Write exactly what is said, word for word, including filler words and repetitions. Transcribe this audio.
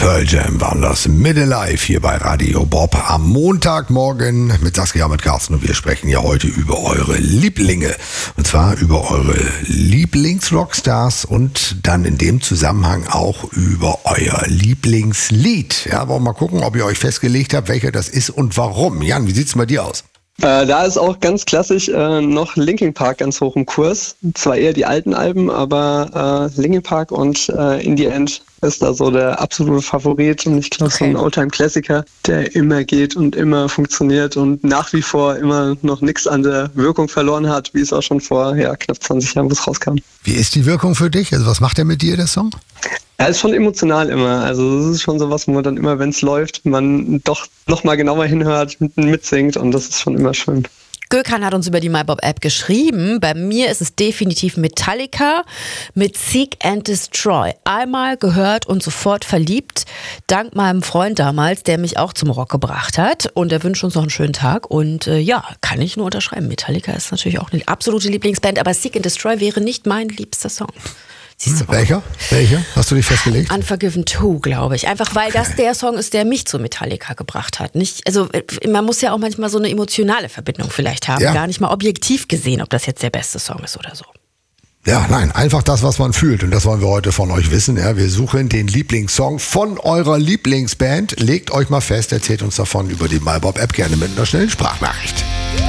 Pearl Jam waren das Mid Alive hier bei Radio Bob am Montagmorgen mit Saskia, mit Carsten, und wir sprechen ja heute über eure Lieblinge. Und zwar über eure Lieblingsrockstars und dann in dem Zusammenhang auch über euer Lieblingslied. Ja, wollen wir mal gucken, ob ihr euch festgelegt habt, welcher das ist und warum. Jan, wie sieht's bei dir aus? Äh, da ist auch ganz klassisch äh, noch Linkin Park ganz hoch im Kurs. Zwar eher die alten Alben, aber äh, Linkin Park und äh, In the End ist da so der absolute Favorit. Und ich glaube, okay. So ein Oldtime-Klassiker, der immer geht und immer funktioniert und nach wie vor immer noch nichts an der Wirkung verloren hat, wie es auch schon vor ja, knapp zwanzig Jahren, wo es rauskam. Wie ist die Wirkung für dich? Also was macht der mit dir, der Song? Er ist schon emotional immer. Also das ist schon sowas, wo man dann immer, wenn es läuft, man doch noch mal genauer hinhört, mitsingt, und das ist schon immer schön. Gökhan hat uns über die MyBob-App geschrieben. Bei mir ist es definitiv Metallica mit Seek and Destroy. Einmal gehört und sofort verliebt. Dank meinem Freund damals, der mich auch zum Rock gebracht hat. Und er wünscht uns noch einen schönen Tag. Und äh, ja, kann ich nur unterschreiben. Metallica ist natürlich auch eine absolute Lieblingsband. Aber Seek and Destroy wäre nicht mein liebster Song. Hm, welcher? Welcher? Hast du dich festgelegt? Unforgiven zwei, glaube ich. Einfach weil okay. das der Song ist, der mich zu Metallica gebracht hat. Nicht, also man muss ja auch manchmal so eine emotionale Verbindung vielleicht haben. Ja. Gar nicht mal objektiv gesehen, ob das jetzt der beste Song ist oder so. Ja, nein, einfach das, was man fühlt. Und das wollen wir heute von euch wissen. Ja, wir suchen den Lieblingssong von eurer Lieblingsband. Legt euch mal fest, erzählt uns davon über die MyBob-App gerne mit einer schnellen Sprachnachricht.